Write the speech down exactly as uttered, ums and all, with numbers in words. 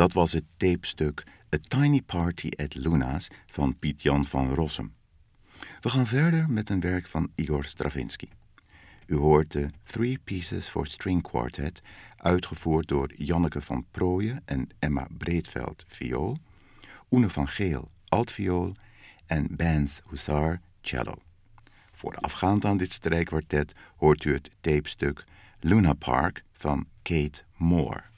Dat was het tapestuk A Tiny Party at Luna's van Piet-Jan van Rossum. We gaan verder met een werk van Igor Stravinsky. U hoort de Three Pieces for String Quartet, uitgevoerd door Janneke van Prooijen en Emma Breedveld, viool, Oene van Geel, altviool en Bans Hussar, cello. Voorafgaand aan dit strijkkwartet hoort u het tapestuk Luna Park van Kate Moore.